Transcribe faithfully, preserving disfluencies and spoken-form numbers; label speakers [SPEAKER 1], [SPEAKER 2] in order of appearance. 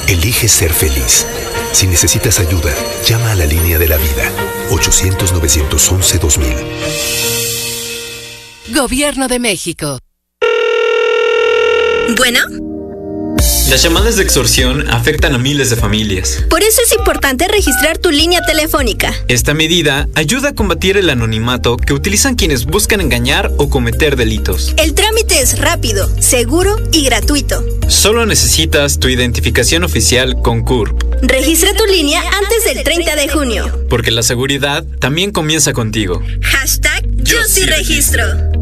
[SPEAKER 1] Elige ser feliz. Si necesitas ayuda, llama a la línea de la vida. ochocientos, novecientos once, dos mil.
[SPEAKER 2] Gobierno de México.
[SPEAKER 3] Bueno.
[SPEAKER 4] Las llamadas de extorsión afectan a miles de familias.
[SPEAKER 3] Por eso es importante registrar tu línea telefónica.
[SPEAKER 4] Esta medida ayuda a combatir el anonimato que utilizan quienes buscan engañar o cometer delitos.
[SPEAKER 3] El trámite es rápido, seguro y gratuito.
[SPEAKER 4] Solo necesitas tu identificación oficial con C U R P.
[SPEAKER 3] Registra tu línea antes del treinta de junio.
[SPEAKER 4] Porque la seguridad también comienza contigo.
[SPEAKER 3] Hashtag Yo sí registro.